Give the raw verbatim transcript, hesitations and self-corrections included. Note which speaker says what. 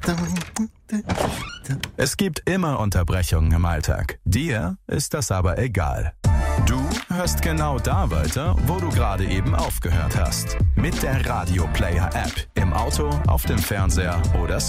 Speaker 1: Es gibt immer Unterbrechungen im Alltag. Dir ist das aber egal. Du hörst genau da weiter, wo du gerade eben aufgehört hast. Mit der Radio Player App. Im Auto, auf dem Fernseher oder